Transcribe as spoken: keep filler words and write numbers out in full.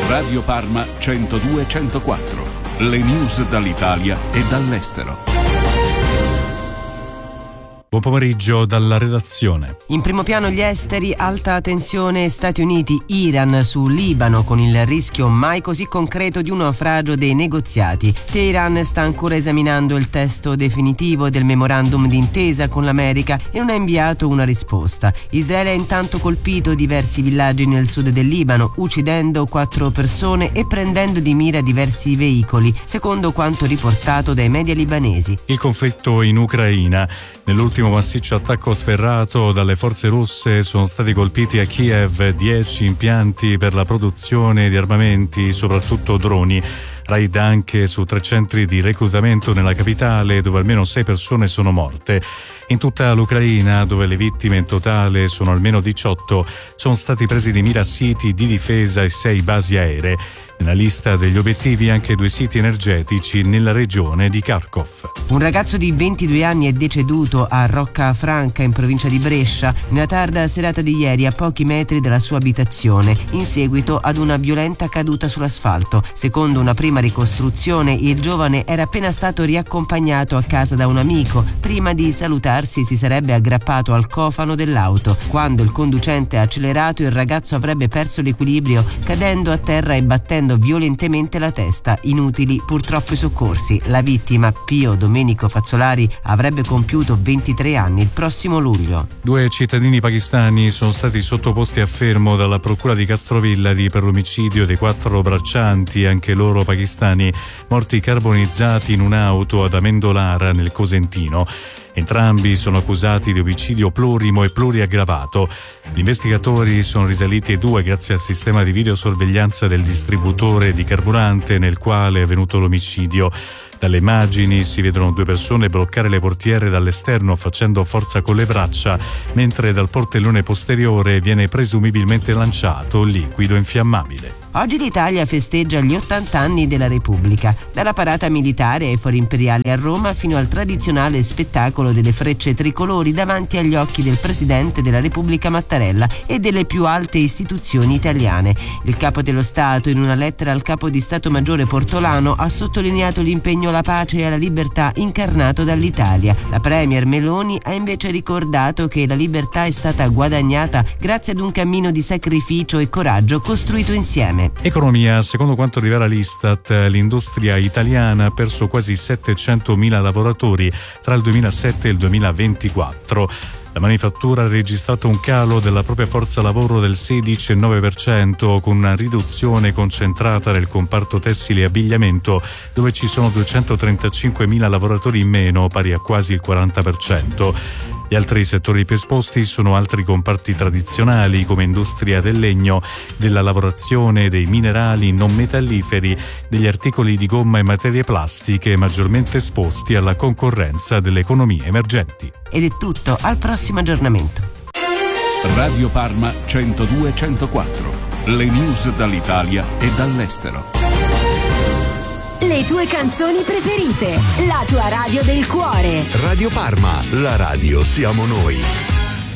Radio Parma centodue centoquattro. Le news dall'Italia e dall'estero. Buon pomeriggio dalla redazione. In primo piano gli esteri, alta tensione Stati Uniti-Iran su Libano, con il rischio mai così concreto di un naufragio dei negoziati. Teheran sta ancora esaminando il testo definitivo del memorandum d'intesa con l'America e non ha inviato una risposta. Israele ha intanto colpito diversi villaggi nel sud del Libano, uccidendo quattro persone e prendendo di mira diversi veicoli, secondo quanto riportato dai media libanesi. Il conflitto in Ucraina. Nell'ultimo massiccio attacco sferrato dalle forze russe sono stati colpiti a Kiev dieci impianti per la produzione di armamenti, soprattutto droni. Raid anche su tre centri di reclutamento nella capitale, dove almeno sei persone sono morte. In tutta l'Ucraina, dove le vittime in totale sono almeno diciotto, sono stati presi di mira siti di difesa e sei basi aeree. Nella lista degli obiettivi anche due siti energetici nella regione di Kharkov. Un ragazzo di ventidue anni è deceduto a Roccafranca, in provincia di Brescia, nella tarda serata di ieri, a pochi metri dalla sua abitazione, in seguito ad una violenta caduta sull'asfalto. Secondo una prima ricostruzione, il giovane era appena stato riaccompagnato a casa da un amico. Prima di salutarsi si sarebbe aggrappato al cofano dell'auto. Quando il conducente ha accelerato, il ragazzo avrebbe perso l'equilibrio, cadendo a terra e battendo violentemente la testa. Inutili purtroppo i soccorsi. La vittima, Pio Domenico Fazzolari, avrebbe compiuto ventitré anni il prossimo luglio. Due cittadini pakistani sono stati sottoposti a fermo dalla procura di Castrovillari per l'omicidio dei quattro braccianti, anche loro pakistani, morti carbonizzati in un'auto ad Amendolara, nel Cosentino. Entrambi sono accusati di omicidio plurimo e pluriaggravato. Gli investigatori sono risaliti ai due grazie al sistema di videosorveglianza del distributore di carburante nel quale è avvenuto l'omicidio. Dalle immagini si vedono due persone bloccare le portiere dall'esterno facendo forza con le braccia, mentre dal portellone posteriore viene presumibilmente lanciato liquido infiammabile. Oggi l'Italia festeggia gli ottanta anni della Repubblica, dalla parata militare ai fori imperiali a Roma fino al tradizionale spettacolo delle frecce tricolori davanti agli occhi del Presidente della Repubblica Mattarella e delle più alte istituzioni italiane. Il Capo dello Stato, in una lettera al Capo di Stato Maggiore Portolano, ha sottolineato l'impegno alla pace e alla libertà incarnato dall'Italia. La Premier Meloni ha invece ricordato che la libertà è stata guadagnata grazie ad un cammino di sacrificio e coraggio costruito insieme. Economia. Secondo quanto rivela l'Istat, l'industria italiana ha perso quasi settecentomila lavoratori tra il duemilasette e il duemilaventiquattro. La manifattura ha registrato un calo della propria forza lavoro del sedici virgola nove per cento, con una riduzione concentrata nel comparto tessile e abbigliamento, dove ci sono duecentotrentacinquemila lavoratori in meno, pari a quasi il quaranta per cento. Gli altri settori più esposti sono altri comparti tradizionali come industria del legno, della lavorazione, dei minerali non metalliferi, degli articoli di gomma e materie plastiche, maggiormente esposti alla concorrenza delle economie emergenti. Ed è tutto, al prossimo aggiornamento. Radio Parma centodue centoquattro. Le news dall'Italia e dall'estero. Le tue canzoni preferite, la tua radio del cuore. Radio Parma, la radio siamo noi.